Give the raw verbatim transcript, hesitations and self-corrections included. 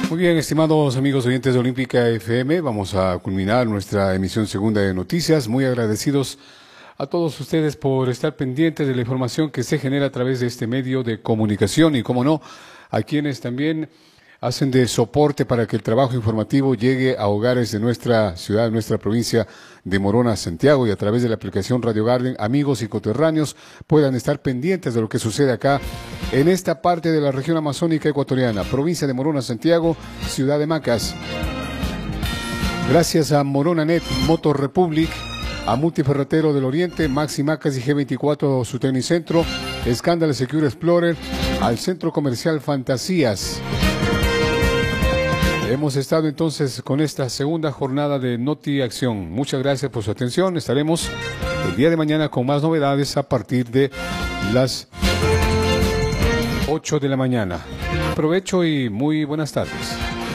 Muy bien, estimados amigos oyentes de Olímpica F M, vamos a culminar nuestra emisión segunda de noticias. Muy agradecidos a todos ustedes por estar pendientes de la información que se genera a través de este medio de comunicación y, como no, a quienes también hacen de soporte para que el trabajo informativo llegue a hogares de nuestra ciudad, de nuestra provincia de Morona, Santiago, y a través de la aplicación Radio Garden, amigos y coterráneos puedan estar pendientes de lo que sucede acá en esta parte de la región amazónica ecuatoriana, provincia de Morona, Santiago, ciudad de Macas. Gracias a Moronanet Motor Republic, a Multiferretero del Oriente, Maxi Macas y G veinticuatro, su Tecnicentro, Scandal Secure Explorer, al Centro Comercial Fantasías. Hemos estado entonces con esta segunda jornada de Noti Acción. Muchas gracias por su atención. Estaremos el día de mañana con más novedades a partir de las ocho de la mañana. Provecho y muy buenas tardes.